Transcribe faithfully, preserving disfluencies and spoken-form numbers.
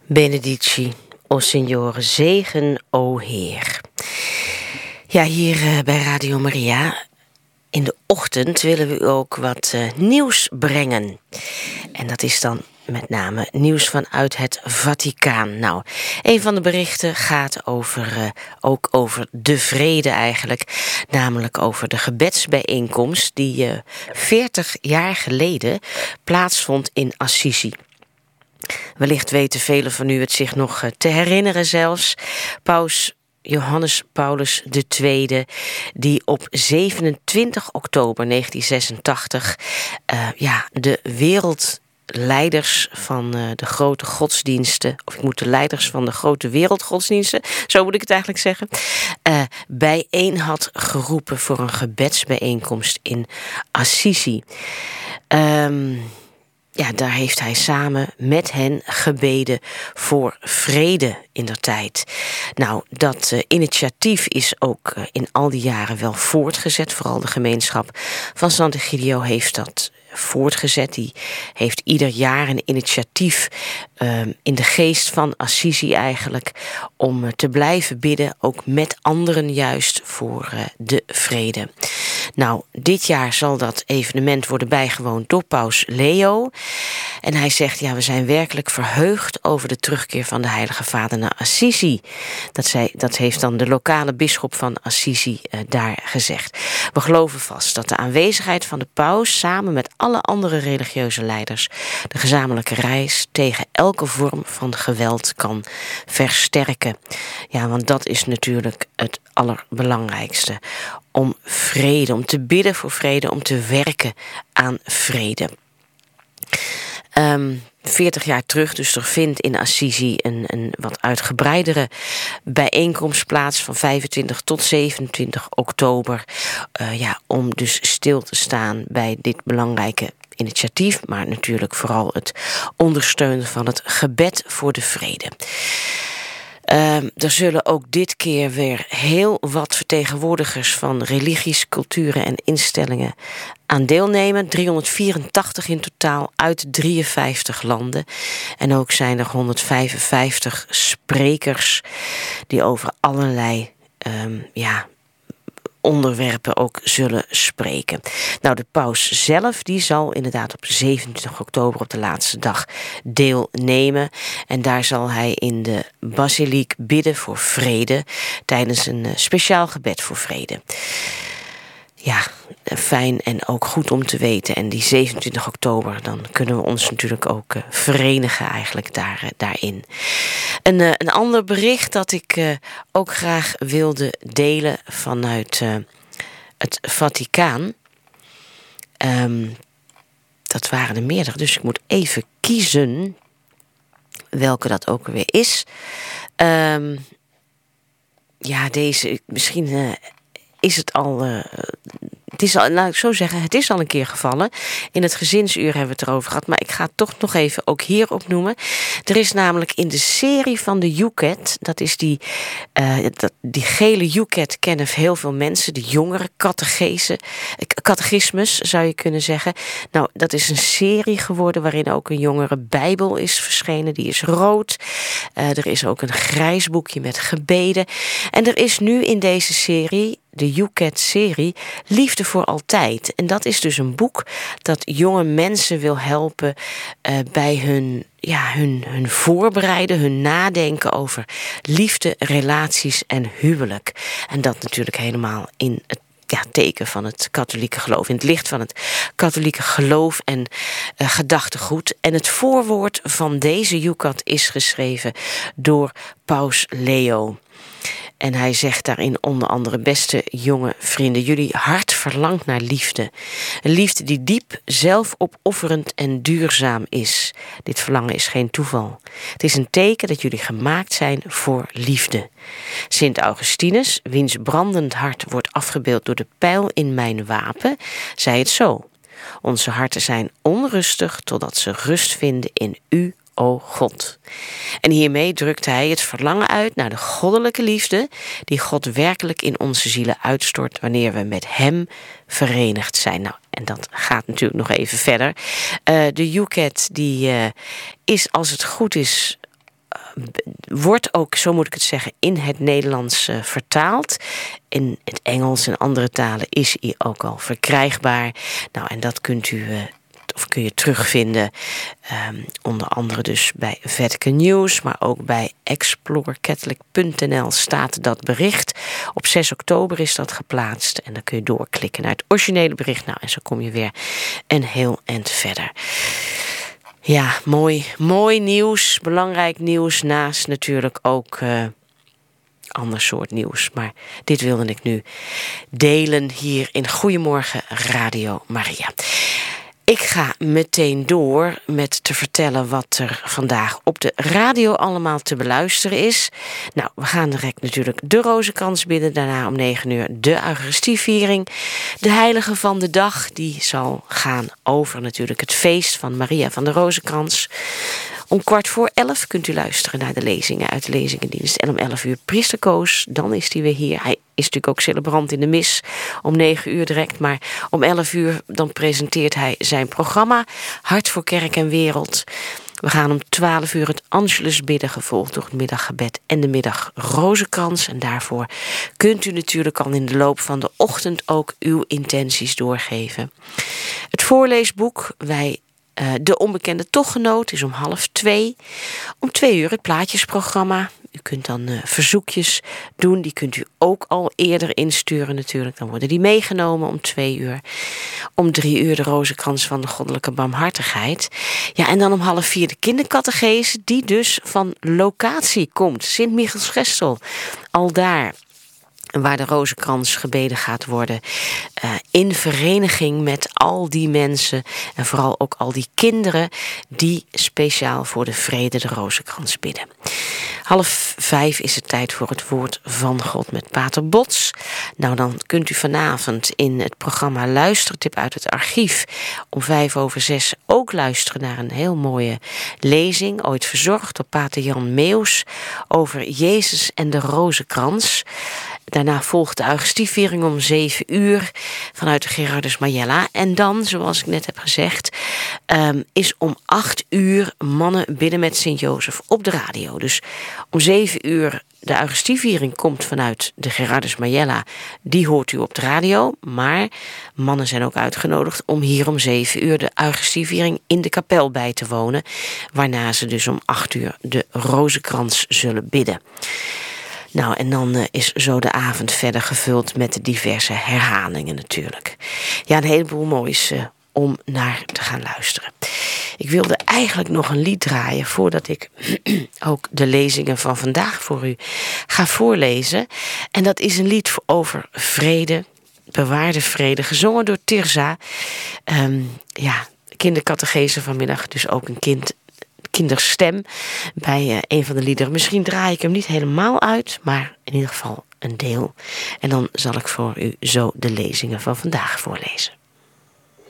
Benedici, o Signore, zegen, o Heer. Ja, hier uh, bij Radio Maria, in de ochtend willen we u ook wat uh, nieuws brengen. En dat is dan met name nieuws vanuit het Vaticaan. Nou, een van de berichten gaat over, uh, ook over de vrede eigenlijk. Namelijk over de gebedsbijeenkomst die uh, veertig jaar geleden plaatsvond in Assisi. Wellicht weten velen van u het zich nog te herinneren zelfs. Paus Johannes Paulus de Tweede, die op zevenentwintig oktober negentien zesentachtig uh, ja, de wereldleiders van uh, de grote godsdiensten, of ik moet de leiders van de grote wereldgodsdiensten, zo moet ik het eigenlijk zeggen, uh, bijeen had geroepen voor een gebedsbijeenkomst in Assisi. Um, Ja, daar heeft hij samen met hen gebeden voor vrede indertijd. Nou, dat uh, initiatief is ook uh, in al die jaren wel voortgezet. Vooral de gemeenschap van Sant'Egidio heeft dat voortgezet. Die heeft ieder jaar een initiatief uh, in de geest van Assisi eigenlijk, om uh, te blijven bidden, ook met anderen juist, voor uh, de vrede. Nou, dit jaar zal dat evenement worden bijgewoond door paus Leo. En hij zegt, ja, we zijn werkelijk verheugd over de terugkeer van de Heilige Vader naar Assisi. Dat, zij, dat heeft dan de lokale bisschop van Assisi uh, daar gezegd. We geloven vast dat de aanwezigheid van de paus samen met alle andere religieuze leiders de gezamenlijke reis tegen elke vorm van geweld kan versterken. Ja, want dat is natuurlijk het allerbelangrijkste. Om vrede, om te bidden voor vrede, om te werken aan vrede. Um, veertig jaar terug, dus er vindt in Assisi een, een wat uitgebreidere bijeenkomst plaats van vijfentwintig tot zevenentwintig oktober. Uh, ja, om dus stil te staan bij dit belangrijke initiatief, maar natuurlijk vooral het ondersteunen van het gebed voor de vrede. Uh, er zullen ook dit keer weer heel wat vertegenwoordigers van religies, culturen en instellingen aan deelnemen. driehonderdvierentachtig in totaal uit drieënvijftig landen. En ook zijn er honderdvijfenvijftig sprekers die over allerlei um, ja, onderwerpen ook zullen spreken. Nou, de paus zelf die zal inderdaad op zevenentwintig oktober op de laatste dag deelnemen. En daar zal hij in de basiliek bidden voor vrede tijdens een speciaal gebed voor vrede. Ja, fijn en ook goed om te weten. En die zevenentwintig oktober, dan kunnen we ons natuurlijk ook uh, verenigen eigenlijk daar, uh, daarin. Een, uh, een ander bericht dat ik uh, ook graag wilde delen vanuit uh, het Vaticaan. Um, dat waren er meerdere, dus ik moet even kiezen welke dat ook weer is. Um, ja, deze, misschien Uh, is het al, uh, het is al, laat ik zo zeggen, het is al een keer gevallen. In het gezinsuur hebben we het erover gehad, maar ik ga het toch nog even ook hier opnoemen. Er is namelijk in de serie van de Yucat, dat is die, uh, dat, die gele Yucat kennen heel veel mensen, de jongere catechese, catechismus zou je kunnen zeggen. Nou, dat is een serie geworden waarin ook een jongere Bijbel is verschenen, die is rood. Uh, er is ook een grijs boekje met gebeden. En er is nu in deze serie, de Yucat-serie, Liefde voor Altijd. En dat is dus een boek dat jonge mensen wil helpen uh, bij hun, ja, hun, hun voorbereiden, hun nadenken over liefde, relaties en huwelijk. En dat natuurlijk helemaal in het ja, teken van het katholieke geloof, in het licht van het katholieke geloof en uh, gedachtegoed. En het voorwoord van deze Yucat is geschreven door paus Leo. En hij zegt daarin onder andere: beste jonge vrienden, jullie hart verlangt naar liefde. Een liefde die diep, zelfopofferend en duurzaam is. Dit verlangen is geen toeval. Het is een teken dat jullie gemaakt zijn voor liefde. Sint Augustinus, wiens brandend hart wordt afgebeeld door de pijl in mijn wapen, zei het zo: onze harten zijn onrustig totdat ze rust vinden in u, o God. En hiermee drukt hij het verlangen uit naar de goddelijke liefde die God werkelijk in onze zielen uitstort wanneer we met hem verenigd zijn. Nou, en dat gaat natuurlijk nog even verder. Uh, de Yucat die uh, is, als het goed is, wordt ook, zo moet ik het zeggen, in het Nederlands uh, vertaald. In het Engels en andere talen is hij ook al verkrijgbaar. Nou, en dat kunt u... Uh, Of kun je terugvinden, um, onder andere dus bij Vatican News, maar ook bij explore catholic punt n l staat dat bericht. Op zes oktober is dat geplaatst en dan kun je doorklikken naar het originele bericht. Nou, en zo kom je weer een heel eind verder. Ja, mooi, mooi nieuws, belangrijk nieuws, naast natuurlijk ook uh, ander soort nieuws. Maar dit wilde ik nu delen hier in Goedemorgen Radio Maria. Ik ga meteen door met te vertellen wat er vandaag op de radio allemaal te beluisteren is. Nou, we gaan direct natuurlijk de Rozenkrans bidden. Daarna om negen uur de Eucharistieviering. De heilige van de dag, die zal gaan over natuurlijk het feest van Maria van de Rozenkrans. Om kwart voor elf kunt u luisteren naar de lezingen uit de lezingendienst. En om elf uur priester Koos, dan is hij weer hier. Hij is natuurlijk ook celebrant in de mis om negen uur direct. Maar om elf uur dan presenteert hij zijn programma Hart voor Kerk en Wereld. We gaan om twaalf uur het Angelus bidden, gevolgd door het middaggebed en de middag Rozenkrans. En daarvoor kunt u natuurlijk al in de loop van de ochtend ook uw intenties doorgeven. Het voorleesboek, wij... Uh, de onbekende tochtgenoot is om half twee. Om twee uur het plaatjesprogramma. U kunt dan uh, verzoekjes doen. Die kunt u ook al eerder insturen natuurlijk. Dan worden die meegenomen om twee uur. Om drie uur de Rozenkrans van de Goddelijke Barmhartigheid. Ja, en dan om half vier de kindercatechese. Die dus van locatie komt. Sint-Michielsgestel. Al daar. Waar de Rozenkrans gebeden gaat worden. Uh, in vereniging met al die mensen. En vooral ook al die kinderen. Die speciaal voor de vrede de Rozenkrans bidden. Half vijf is het tijd voor het woord van God met Pater Bots. Nou, dan kunt u vanavond in het programma Luistertip uit het archief. Om vijf over zes ook luisteren naar een heel mooie lezing. Ooit verzorgd door Pater Jan Meeuws. Over Jezus en de Rozenkrans. Daarna volgt de Eucharistieviering om zeven uur vanuit de Gerardus Majella. En dan, zoals ik net heb gezegd, um, is om acht uur Mannen bidden met Sint-Jozef op de radio. Dus om zeven uur de Eucharistieviering komt vanuit de Gerardus Majella. Die hoort u op de radio. Maar mannen zijn ook uitgenodigd om hier om zeven uur de Eucharistieviering in de kapel bij te wonen. Waarna ze dus om acht uur de Rozenkrans zullen bidden. Nou, en dan uh, is zo de avond verder gevuld met de diverse herhalingen natuurlijk. Ja, een heleboel moois uh, om naar te gaan luisteren. Ik wilde eigenlijk nog een lied draaien voordat ik ook de lezingen van vandaag voor u ga voorlezen. En dat is een lied over vrede, bewaarde vrede, gezongen door Tirza. Um, ja, kindercatechese vanmiddag, dus ook een kind... kinderstem bij uh, een van de liederen. Misschien draai ik hem niet helemaal uit, maar in ieder geval een deel. En dan zal ik voor u zo de lezingen van vandaag voorlezen.